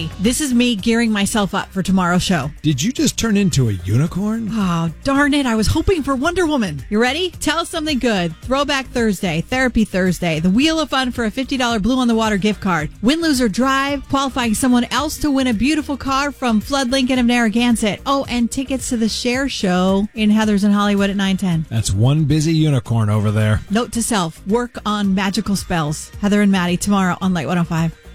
Maddie. This is me gearing myself up for tomorrow's show. Did you just turn into a unicorn? Oh, darn it. I was hoping for Wonder Woman. You ready? Tell us something good. Throwback Thursday, Therapy Thursday, the Wheel of Fun for a $50 Blue on the Water gift card, Win, Lose, or Drive, qualifying someone else to win a beautiful car from Flood Lincoln of Narragansett. Oh, and tickets to the Cher Show in Heathers in Hollywood at 9:10. That's one busy unicorn over there. Note to self, work on magical spells. Heather and Maddie tomorrow on Light 105.